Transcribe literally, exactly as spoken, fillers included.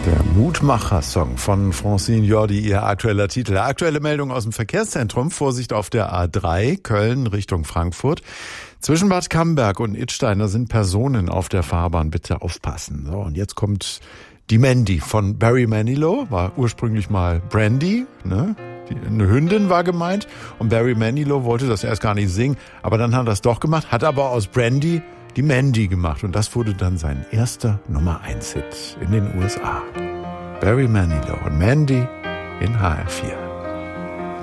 Der Mutmacher-Song von Francine Jordi, ihr aktueller Titel. Aktuelle Meldung aus dem Verkehrszentrum. Vorsicht auf der A drei, Köln Richtung Frankfurt. Zwischen Bad Camberg und Idsteiner sind Personen auf der Fahrbahn. Bitte aufpassen. So, und jetzt kommt die Mandy von Barry Manilow. War ursprünglich mal Brandy, ne? Die, eine Hündin war gemeint. Und Barry Manilow wollte das erst gar nicht singen. Aber dann hat er es doch gemacht. Hat aber aus Brandy die Mandy gemacht. Und das wurde dann sein erster Nummer eins Hit in den U S A. Barry Manilow und Mandy in H R vier.